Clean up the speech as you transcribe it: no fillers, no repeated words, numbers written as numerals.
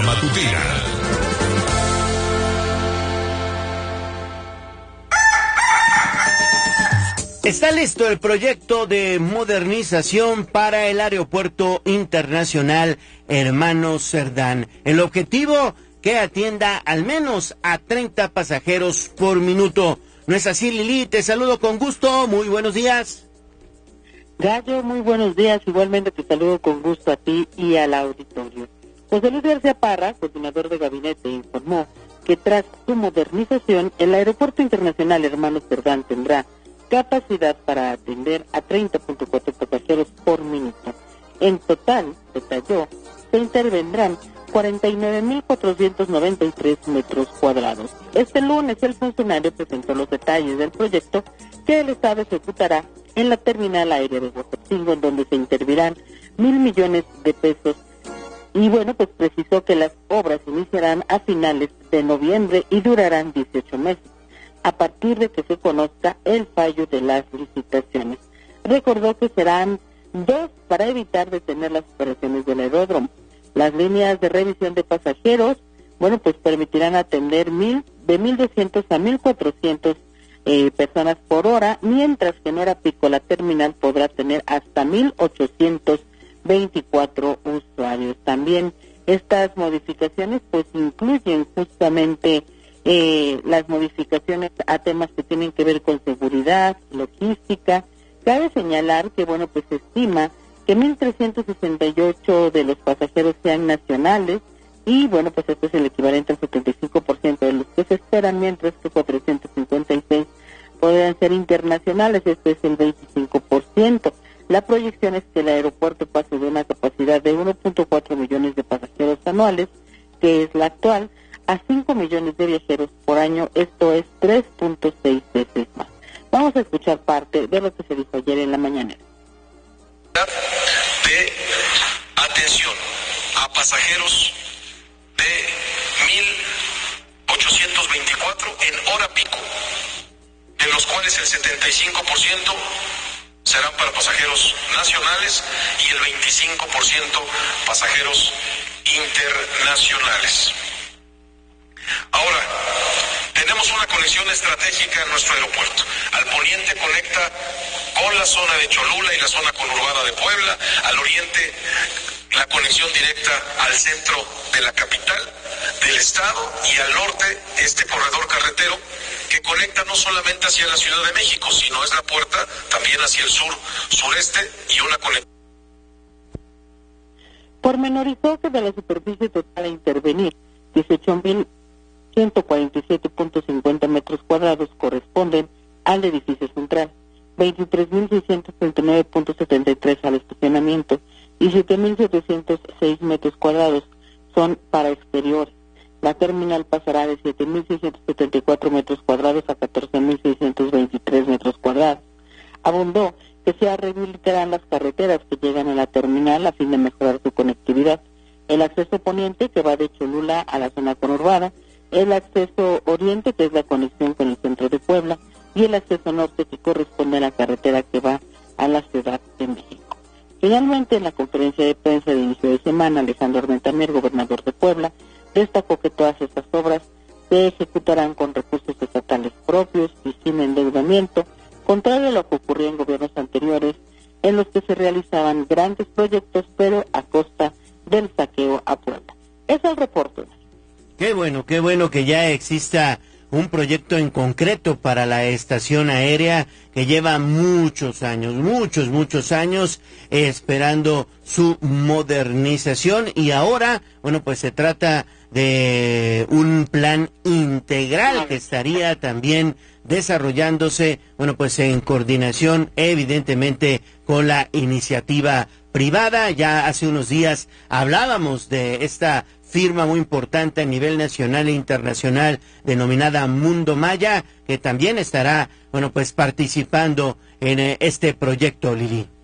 Matutina. Está listo el proyecto de modernización para el Aeropuerto Internacional Hermano Cerdán. El objetivo, que atienda al menos a 30 pasajeros por minuto. ¿No es así, Lili? Te saludo con gusto. Muy buenos días. Gallo, muy buenos días. Igualmente te saludo con gusto a ti y al auditorio. José Luis García Parra, coordinador de gabinete, informó que tras su modernización, el Aeropuerto Internacional Hermano Cerdán tendrá capacidad para atender a 30.4 pasajeros por minuto. En total, detalló, se intervendrán 49.493 metros cuadrados. Este lunes el funcionario presentó los detalles del proyecto que el Estado ejecutará en la terminal aérea de Huejotzingo, en donde se intervirán 1,000 millones de pesos. Y bueno, pues precisó que las obras iniciarán a finales de noviembre y durarán 18 meses. A partir de que se conozca el fallo de las licitaciones. Recordó que serán 2 para evitar detener las operaciones del aeródromo. Las líneas de revisión de pasajeros, bueno, pues permitirán atender de 1.200 a 1.400 personas por hora, mientras que en hora pico la terminal podrá tener hasta 1.824 usuarios. También estas modificaciones pues incluyen justamente las modificaciones a temas que tienen que ver con seguridad, logística. Cabe señalar que, bueno, pues se estima que 1.368 de los pasajeros sean nacionales y, bueno, pues esto es el equivalente al 75% de los que se esperan, mientras que 456 podrán ser internacionales, esto es el 25%. La proyección es que el aeropuerto pase de una capacidad de 1.4 millones de pasajeros anuales, que es la actual, a 5 millones de viajeros por año, esto es 3.6 veces más. Vamos a escuchar parte de lo que se dijo ayer en la mañanera. De atención a pasajeros de 1.824 en hora pico, de los cuales el 75% serán para pasajeros nacionales y el 25% pasajeros internacionales. Ahora, tenemos una conexión estratégica en nuestro aeropuerto. Al poniente conecta con la zona de Cholula y la zona conurbada de Puebla, al oriente la conexión directa al centro de la capital del estado y al norte este corredor carretero que conecta no solamente hacia la Ciudad de México, sino es la puerta también hacia el sur, sureste y una conexión. Pormenorizó que de la superficie total a intervenir, 18.147.50 metros cuadrados corresponden al edificio central, 23.639.73 al estacionamiento y 7.706 metros cuadrados son para exteriores. La terminal pasará de 7.674 metros cuadrados a 14.623 metros cuadrados. Abundó que se rehabilitarán las carreteras que llegan a la terminal a fin de mejorar su conectividad. El acceso poniente, que va de Cholula a la zona conurbada, el acceso oriente, que es la conexión con el centro de Puebla, y el acceso norte, que corresponde a la carretera que va a la Ciudad de México. Finalmente, en la conferencia de prensa de inicio de semana, Alejandro Armentamier, gobernador de Puebla, destacó que todas estas obras se ejecutarán con recursos estatales propios y sin endeudamiento, contrario a lo que ocurrió en gobiernos anteriores, en los que se realizaban grandes proyectos, pero a costa del saqueo a Puebla. Es el reporte. Qué bueno que ya exista un proyecto en concreto para la estación aérea que lleva muchos años esperando su modernización, y ahora, bueno, pues se trata de un plan integral que estaría también desarrollándose, bueno, pues en coordinación evidentemente con la iniciativa privada. Ya hace unos días hablábamos de esta firma muy importante a nivel nacional e internacional denominada Mundo Maya, que también estará, bueno, pues participando en este proyecto, Lili.